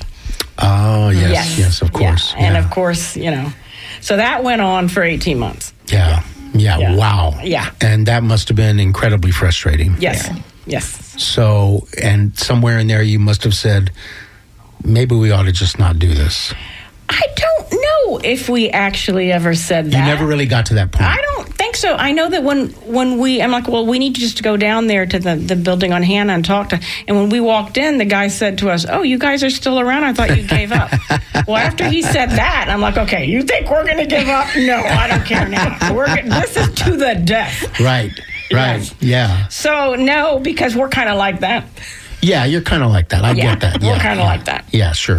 Oh yes, yes, of course. Yeah. And yeah. of course, you know. So that went on for eighteen months. Yeah. yeah, Yeah. wow. Yeah. And that must have been incredibly frustrating. Yes. Yes. So, and somewhere in there, you must have said, maybe we ought to just not do this. I don't know if we actually ever said that. You never really got to that point. I don't think so. I know that when when we, I'm like, well, we need to just go down there to the, the building on Hannah and talk to. And when we walked in, the guy said to us, "Oh, you guys are still around? I thought you gave up." Well, after he said that, I'm like, okay, you think we're going to give up? No, I don't care now. We're gonna, this is to the death. Right, right, Yes. yeah. So no, because we're kind of like that. Yeah, you're kind of like that. I Yeah, get that. we're Yeah, kinda yeah. like that. Yeah, sure.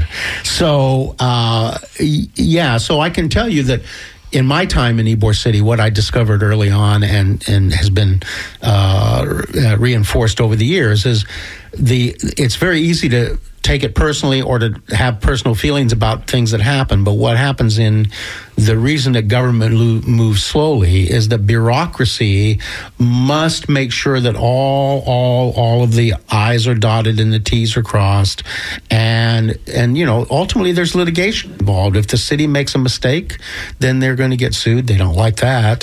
So, uh, y- yeah, so I can tell you that in my time in Ybor City, what I discovered early on and, and has been uh, re- uh, reinforced over the years is the it's very easy to take it personally or to have personal feelings about things that happen. But what happens in the reason that government lo- moves slowly is that bureaucracy must make sure that all, all, all of the I's are dotted and the T's are crossed. And, and, you know, ultimately there's litigation involved. If the city makes a mistake, then they're going to get sued. They don't like that.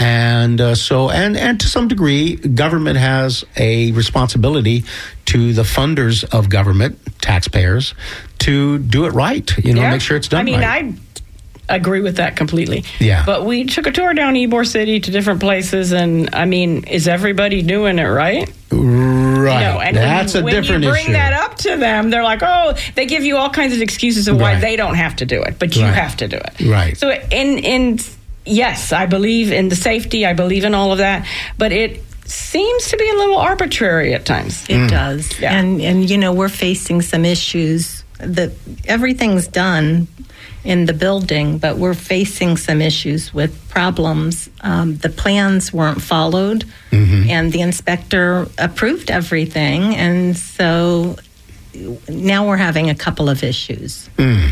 And uh, so, and, and to some degree, government has a responsibility to the funders of government, taxpayers, to do it right, you know, Yeah. make sure it's done I mean, right. I agree with that completely. Yeah. But we took a tour down Ybor City to different places, and I mean, is everybody doing it right? Right. No, and That's when, a when different you bring issue. that up to them, they're like, "Oh," they give you all kinds of excuses of why Right. they don't have to do it, but you Right. have to do it. Right. So, in in yes, I believe in the safety. I believe in all of that, but it seems to be a little arbitrary at times. It does. Yeah. And and you know, we're facing some issues that everything's done in the building, but we're facing some issues with problems. Um, the plans weren't followed, and the inspector approved everything, and so now we're having a couple of issues.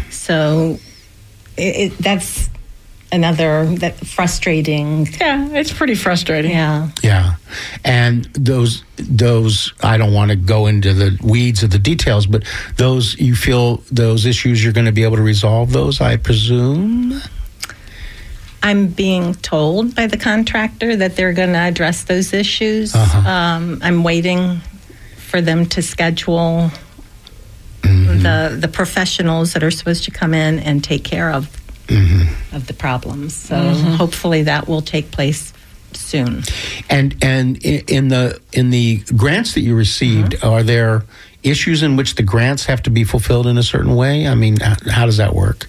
So it, it, that's another that frustrating. Yeah, it's pretty frustrating. Yeah. Yeah, and those those I don't want to go into the weeds of the details, but those you feel those issues you're going to be able to resolve those, I presume. I'm being told by the contractor that they're going to address those issues. Uh-huh. Um, I'm waiting for them to schedule Mm-hmm. the the professionals that are supposed to come in and take care of Mm-hmm. of the problems. So hopefully that will take place soon. And and i- in the in the grants that you received, Mm-hmm. are there issues in which the grants have to be fulfilled in a certain way? I mean, h- how does that work?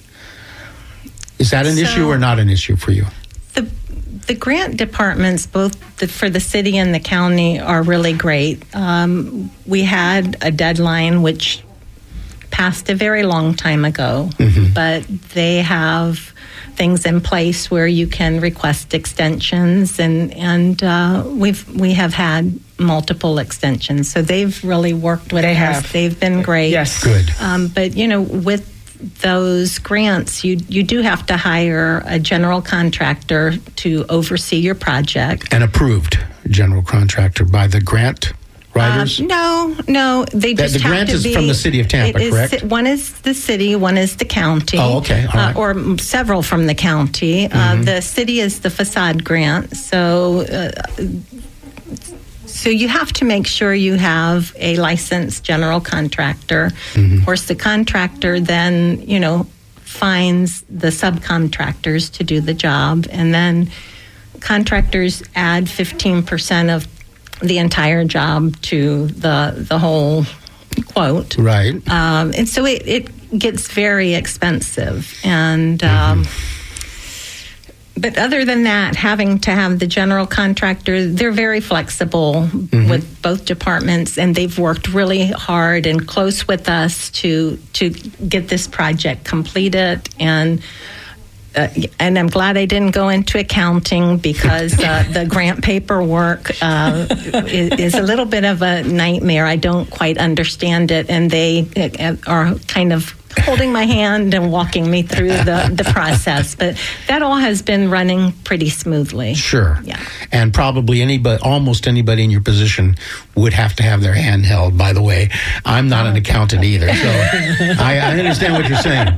Is that an So- issue or not an issue for you? The the grant departments, both the, for the city and the county, are really great. Um, we had a deadline which passed a very long time ago, but they have things in place where you can request extensions, and and uh, we've we have had multiple extensions. So they've really worked with they us. Have. They've been great. Yes, good. Um, but you know, with those grants, you you do have to hire a general contractor to oversee your project. An approved general contractor by the grant writers? Um, no, no. They The- just the have grant to is be, from the city of Tampa, it is- correct? One is the city, one is the county. Oh, okay. All right. Uh, or m- several from the county. Mm-hmm. Uh, the city is the facade grant. So, uh, so you have to make sure you have a licensed general contractor. Mm-hmm. Of course, the contractor then, you know, finds the subcontractors to do the job, and then contractors add fifteen percent of the entire job to the the whole quote. Right. Um, and so it, it gets very expensive. And um, but other than that, having to have the general contractor, they're very flexible Mm-hmm. with both departments, and they've worked really hard and close with us to to get this project completed. And Uh, and I'm glad I didn't go into accounting, because uh, the grant paperwork uh, is, is a little bit of a nightmare. I don't quite understand it, and they uh, are kind of holding my hand and walking me through the, the process. But that all has been running pretty smoothly. Sure. Yeah. And probably anybody, almost anybody in your position would have to have their hand held, by the way. I'm not an accountant either, so I, I understand what you're saying.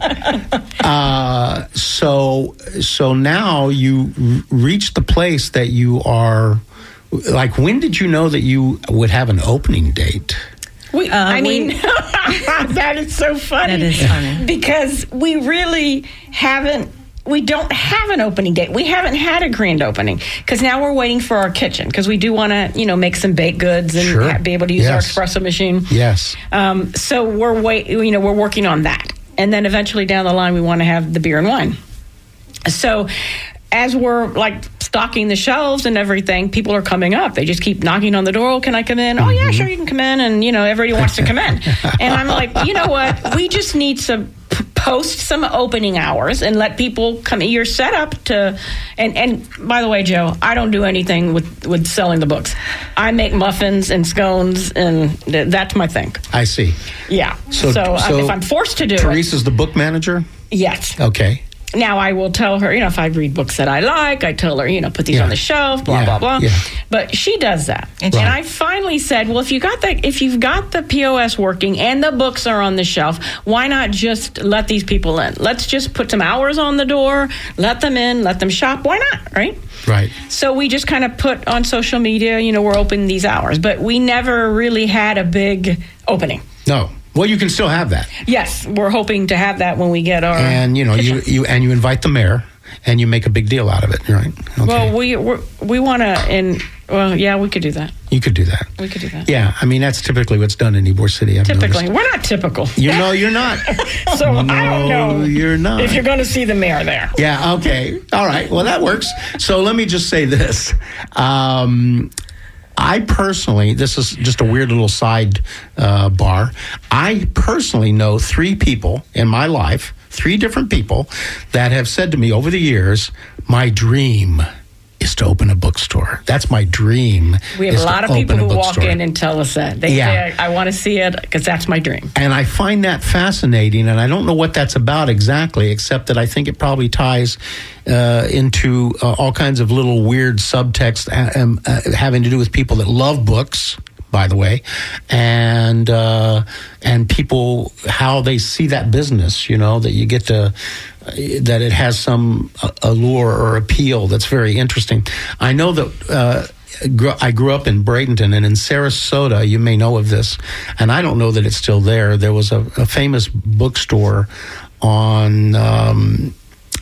Uh, so, so now you r- reach the place that you are, like, when did you know that you would have an opening date? We, Uh, I mean, we- that is so funny. That is funny. Because we really haven't, we don't have an opening date. We haven't had a grand opening, because now we're waiting for our kitchen, because we do want to, you know, make some baked goods and Sure. ha- be able to use our Yes. espresso machine. Yes. Um, so we're wait, you know, we're working on that, and then eventually down the line we want to have the beer and wine. So as we're like stocking the shelves and everything, people are coming up. They just keep knocking on the door. Oh, can I come in? Oh, yeah, sure, you can come in. And, you know, everybody wants to come in. And I'm like, you know what? We just need to p- post some opening hours and let people come. You're set up to, and, and by the way, Joe, I don't do anything with, with selling the books. I make muffins and scones, and th- that's my thing. I see. Yeah. So- So, um, so if I'm forced to do it, Teresa's the book manager? yes. Okay. Now, I will tell her, you know, if I read books that I like, I tell her, you know, put these Yeah. on the shelf, blah, Yeah, blah, blah. yeah. But she does that. And, Right. and I finally said, well, if you got the, if you've got the P O S working and the books are on the shelf, why not just let these people in? Let's just put some hours on the door, let them in, let them shop. Why not, right? Right. So we just kind of put on social media, you know, we're open these hours. But we never really had a big opening. No. Well, you can still have that. Yes, we're hoping to have that when we get our And, you know, you, kitchen. you and you invite the mayor, and you make a big deal out of it, right? Okay. Well, we we're, we want to, and well, yeah, we could do that. You could do that. We could do that. Yeah, I mean, that's typically what's done in Ybor City. I've Typically, noticed. we're not typical. You know, you're not. So I don't No, know. you're not. If you're going to see the mayor there. Yeah, okay. All right. Well, that works. So let me just say this. Um, I personally, this is just a weird little side uh, bar. I personally know three people in my life, three different people that have said to me over the years, my dream is to open a bookstore. That's my dream. We have is a to lot of people open a who walk bookstore. in and tell us that. They Yeah. say, I want to see it because that's my dream. And I find that fascinating, and I don't know what that's about exactly, except that I think it probably ties uh, into uh, all kinds of little weird subtext uh, um, uh, having to do with people that love books, by the way, and uh, and people, how they see that business, you know, that you get to, uh, that it has some uh, allure or appeal that's very interesting. I know that uh, I grew up in Bradenton, and in Sarasota, you may know of this, and I don't know that it's still there. There was a, a famous bookstore on um,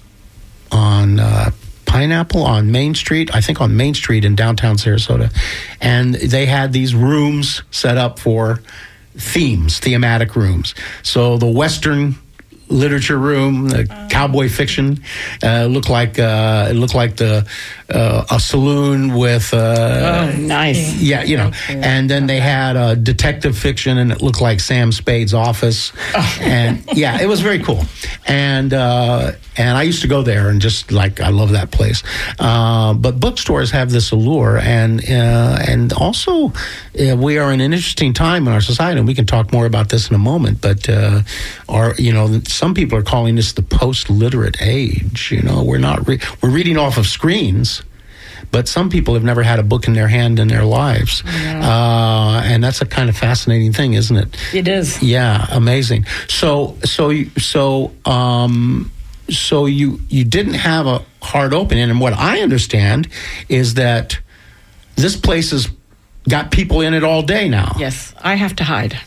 on uh, Pineapple on Main Street, I think on Main Street in downtown Sarasota, and they had these rooms set up for themes, thematic rooms. So the Western literature room, the cowboy fiction, uh, looked like uh, it looked like the uh, a saloon with. Uh, oh, nice. Yeah, you know. And then they had uh, detective fiction, and it looked like Sam Spade's office. Oh. And yeah, it was very cool. And uh, and I used to go there and just like I love that place. Uh, but bookstores have this allure, and uh, and also uh, we are in an interesting time in our society, and we can talk more about this in a moment. But uh, our you know some people are calling this the post-literate age. You know, we're not re- we're reading off of screens. But some people have never had a book in their hand in their lives. Yeah. Uh, and that's a kind of fascinating thing, isn't it? It is. Yeah, amazing. So, so, so, um, so you, you didn't have a hard opening. And what I understand is that this place has got people in it all day now. Yes, I have to hide.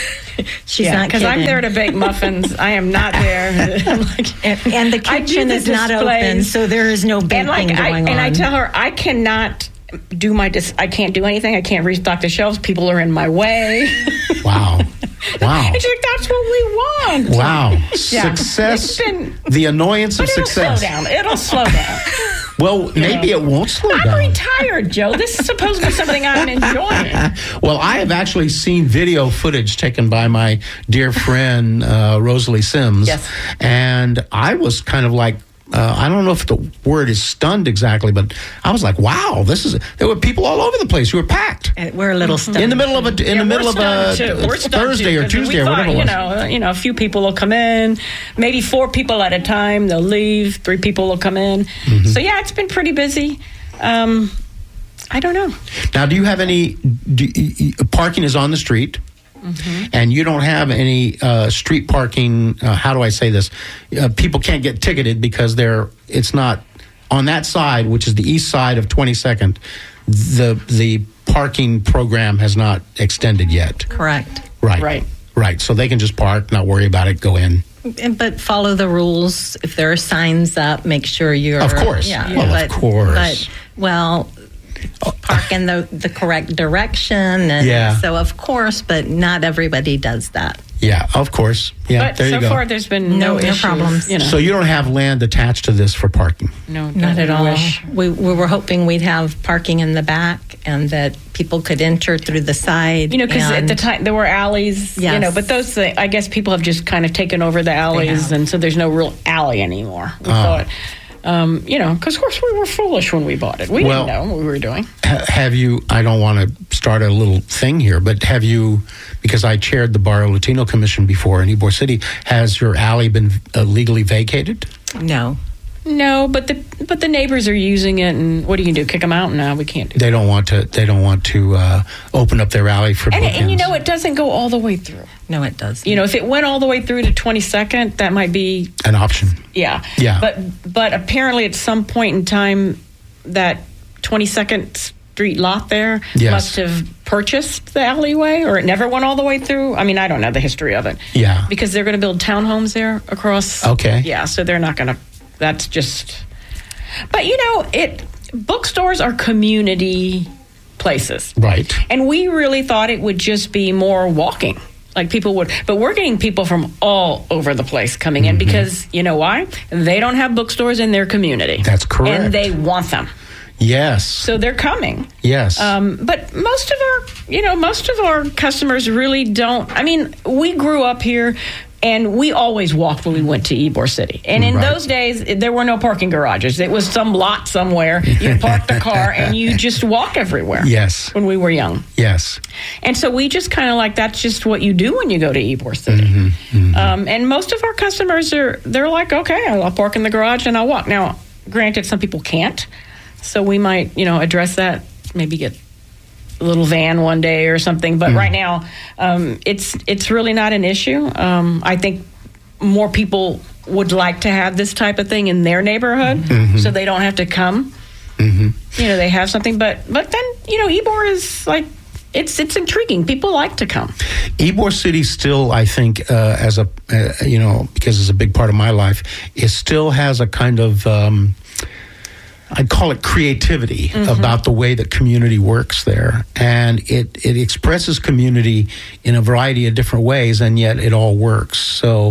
She's yeah, not because I'm there to bake muffins. I am not there. like, and, and the kitchen the is not open, so there is no baking and like, going I, on. And I tell her I cannot do my. Dis- I can't do anything. I can't restock the shelves. People are in my way. Wow. Wow. And she's like, that's what we want. Wow. Yeah. Success. Been, the annoyance of but it'll success. Slow down. It'll slow down. Well, you maybe know. It won't slow I'm down. I'm retired, Joe. This is supposed to be something I'm enjoying. Well, I have actually seen video footage taken by my dear friend uh, Rosalie Sims. Yes. And I was kind of like, uh, I don't know if the word is stunned exactly, but I was like, wow, this is, there were people all over the place who were packed. We're a little stunned. In the middle of a, in yeah, the middle of a Thursday too, or Tuesday or thought, whatever it was. You know, you know, a few people will come in, maybe four people at a time. They'll leave. Three people will come in. Mm-hmm. So yeah, it's been pretty busy. Um, I don't know. Now, do you have any, do, parking is on the street? Mm-hmm. And you don't have any uh, street parking. Uh, how do I say this? Uh, people can't get ticketed because they're. It's not on that side, which is the east side of twenty-second. The the parking program has not extended yet. Correct. Right. Right. Right. So they can just park, not worry about it, go in. But follow the rules. If there are signs up, make sure you're. Of course. Yeah. Well, but, of course. But well. Park in the, the correct direction. And yeah. So, of course, but not everybody does that. Yeah, of course. Yeah, but there so you go. far, there's been no, no, no issues, problems. You know. So you don't have land attached to this for parking? No, not at all. Wish. We, we were hoping we'd have parking in the back and that people could enter through the side. You know, because at the time there were alleys, yes. you know, but those, I guess people have just kind of taken over the alleys, and so there's no real alley anymore. We oh. thought, um, you know, because of course we were foolish when we bought it. We well, didn't know what we were doing. Ha- have you, I don't want to start a little thing here, but have you, because I chaired the Barrio Latino Commission before in Ybor City, has your alley been uh, legally vacated? No. No, but the but the neighbors are using it, and what do you do? Kick them out? No, we can't do They that. don't want to. They don't want to uh, open up their alley for. And, bookends. and you know, it doesn't go all the way through. No, it doesn't. You know, if it went all the way through to twenty-second, that might be an option. Yeah, yeah. But but apparently, at some point in time, that twenty-second Street lot there yes. must have purchased the alleyway, or it never went all the way through. I mean, I don't know the history of it. Yeah, because they're going to build townhomes there across. Okay. Yeah, so they're not going to. That's just. But, you know, it bookstores are community places. Right. And we really thought it would just be more walking, like people would. But we're getting people from all over the place coming in mm-hmm. because, you know why? They don't have bookstores in their community. That's correct. And they want them. Yes. So they're coming. Yes. Um, but most of our, you know, most of our customers really don't. I mean, we grew up here. And we always walked when we went to Ybor City. And in right. those days, there were no parking garages. It was some lot somewhere. You parked the car and you just walk everywhere. Yes. When we were young. Yes. And so we just kind of like, that's just what you do when you go to Ybor City. Mm-hmm. Mm-hmm. Um, and most of our customers are, they're like, okay, I'll park in the garage and I'll walk. Now, granted, some people can't. So we might, you know, address that, maybe get a little van one day or something, but mm. right now um, it's it's really not an issue. Um, I think more people would like to have this type of thing in their neighborhood, mm-hmm. so they don't have to come. Mm-hmm. You know, they have something, but but then you know, Ybor is like it's it's intriguing. People like to come. Ybor City still, I think, uh, as a uh, you know, because it's a big part of my life, it still has a kind of. Um, I'd call it creativity mm-hmm. about the way that community works there. And it, it expresses community in a variety of different ways, and yet it all works. So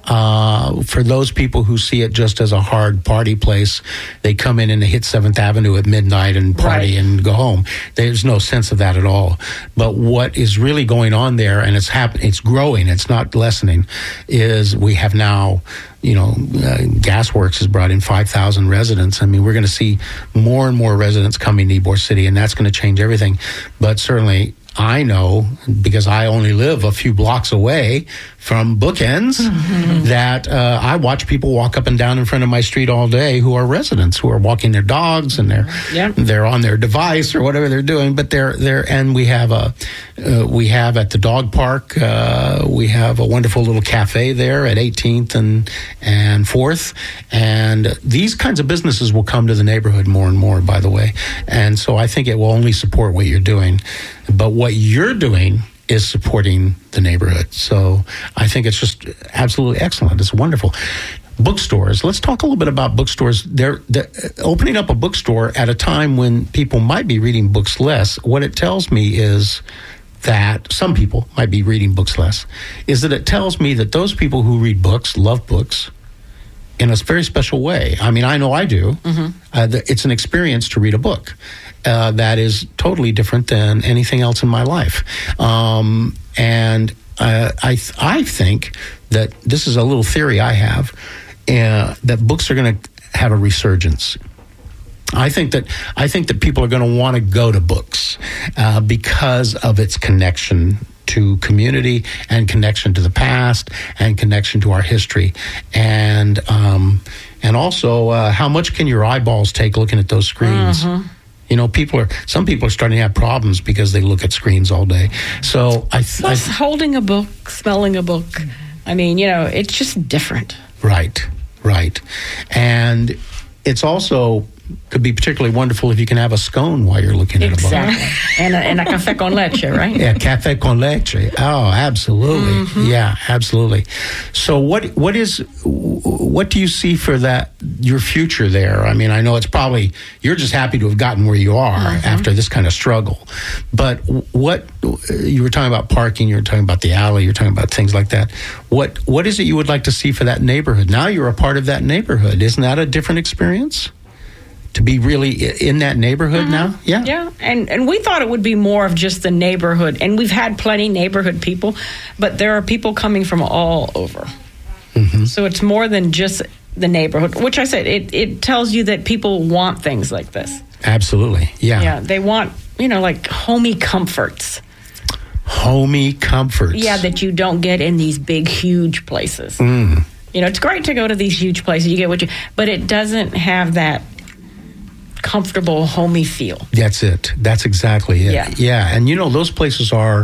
uh, for those people who see it just as a hard party place, they come in and they hit seventh Avenue at midnight and party right. and go home. There's no sense of that at all. But what is really going on there, and it's happening, it's growing, it's not lessening, is we have now, you know, uh, Gasworks has brought in five thousand residents. I mean, we're going to see more and more residents coming to Ybor City, and that's going to change everything. But certainly, I know, because I only live a few blocks away from Bookends, mm-hmm. that uh, I watch people walk up and down in front of my street all day who are residents, who are walking their dogs, and they're yeah. they're on their device or whatever they're doing. But they're they're and we have a uh, we have at the dog park uh, we have a wonderful little cafe there at eighteenth and and fourth, and these kinds of businesses will come to the neighborhood more and more. By the way, and so I think it will only support what you're doing, but what you're doing is supporting the neighborhood. So I think it's just absolutely excellent. It's wonderful. Bookstores. Let's talk a little bit about bookstores. They're, they're opening up a bookstore at a time when people might be reading books less. What it tells me is that some people might be reading books less, is that it tells me that those people who read books love books in a very special way. I mean, I know I do. Mm-hmm. Uh, it's an experience to read a book. Uh, that is totally different than anything else in my life. Um, and uh, I th- I think that this is a little theory I have, uh, that books are going to have a resurgence. I think that I think that people are going to want to go to books uh, because of its connection to community and connection to the past and connection to our history. And um, and also, uh, how much can your eyeballs take looking at those screens? Mm-hmm. You know, people are. Some people are starting to have problems because they look at screens all day. So I, th- Plus, I th- holding a book, smelling a book. I mean, you know, it's just different. Right, right, and it's also could be particularly wonderful if you can have a scone while you're looking exactly. at a book. and, a, and a café con leche, right? Yeah, café con leche. Oh, absolutely. Mm-hmm. Yeah, absolutely. So what what is what do you see for that, your future there? I mean, I know it's probably, you're just happy to have gotten where you are mm-hmm. after this kind of struggle. But what, you were talking about parking, you were talking about the alley, you're talking about things like that. What What is it you would like to see for that neighborhood? Now you're a part of that neighborhood. Isn't that a different experience? To be really in that neighborhood mm-hmm. now? Yeah. Yeah. And and we thought it would be more of just the neighborhood. And we've had plenty neighborhood people, but there are people coming from all over. Mm-hmm. So it's more than just the neighborhood, which I said, it, it tells you that people want things like this. Absolutely. Yeah. Yeah. They want, you know, like homey comforts. Homey comforts. Yeah, that you don't get in these big, huge places. Mm. You know, it's great to go to these huge places. You get what you, but it doesn't have that comfortable, homey feel. That's it. That's exactly it. Yeah. Yeah. And you know, those places are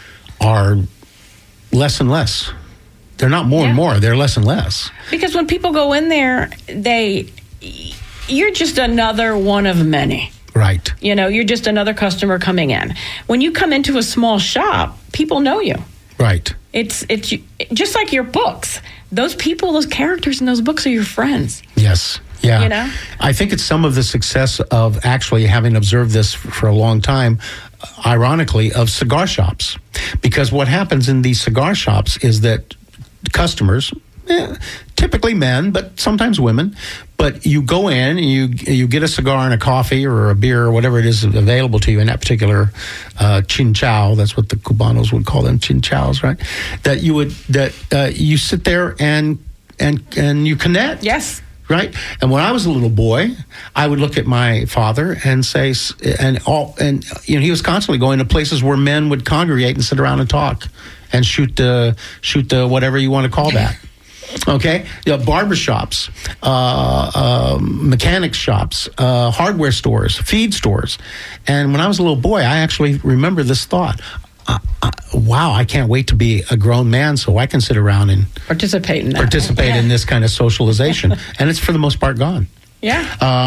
are less and less. They're not more yeah. and more. They're less and less. Because when people go in there, they you're just another one of many. Right. You know, you're just another customer coming in. When you come into a small shop, people know you. Right. It's it's just like your books. Those people, those characters in those books are your friends. Yes. Yeah. You know? I think it's some of the success of actually having observed this for a long time, ironically, of cigar shops. Because what happens in these cigar shops is that customers, eh, typically men, but sometimes women, but you go in and you you get a cigar and a coffee or a beer or whatever it is available to you in that particular uh, chinchao. That's what the Cubanos would call them, chinchaos, right? That you would that uh, you sit there and and and you connect. Yes. Right, and when I was a little boy, I would look at my father and say, and all, and you know, he was constantly going to places where men would congregate and sit around and talk, and shoot the shoot the whatever you want to call that. Okay, you know, barbershops, uh, uh, mechanic shops, uh, hardware stores, feed stores, and when I was a little boy, I actually remember this thought. Uh, uh, wow, I can't wait to be a grown man so I can sit around and participate in that. Participate yeah. in this kind of socialization. And it's for the most part gone. Yeah.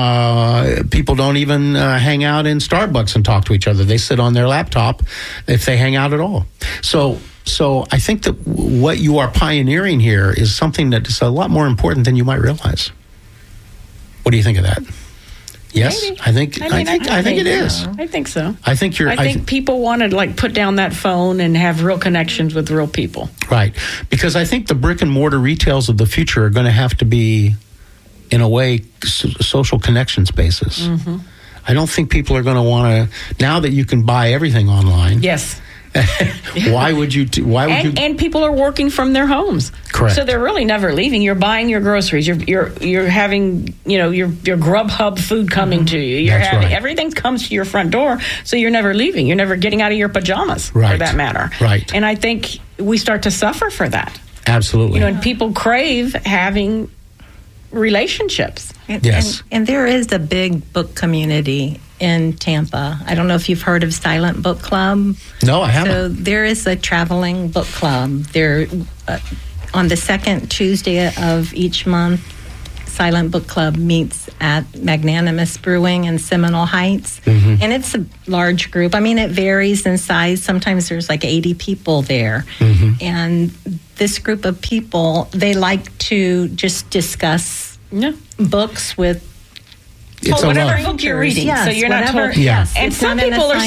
Uh, people don't even uh, hang out in Starbucks and talk to each other. They sit on their laptop if they hang out at all. So so I think that what you are pioneering here is something that is a lot more important than you might realize. What do you think of that? Yes, Maybe. I think I, I mean, think I I think it think is. I think so. I think you're. I think th- people want to like put down that phone and have real connections with real people. Right, because I think the brick and mortar retails of the future are going to have to be, in a way, so- social connection spaces. Mm-hmm. I don't think people are going to want to now that you can buy everything online. Yes. why would you? T- why would and, you? and people are working from their homes. Correct. So they're really never leaving. You're buying your groceries. You're you're you're having you know your your Grubhub food coming to you. You're That's having right. everything comes to your front door. So you're never leaving. You're never getting out of your pajamas, Right. for that matter. Right. And I think we start to suffer for that. Absolutely. You know, and people crave having relationships. And, Yes. and, and there is a big book community in Tampa. I don't know if you've heard of Silent Book Club. No, I haven't. So there is a traveling book club. There, uh, on the second Tuesday of each month, Silent Book Club meets at Magnanimous Brewing in Seminole Heights. Mm-hmm. And it's a large group. I mean, it varies in size. Sometimes there's like eighty people there. Mm-hmm. And this group of people, they like to just discuss Yeah. books with It's a whatever love. book you're reading. Yes, so you're not whatever- told. Yeah. yes, And it's some not an people are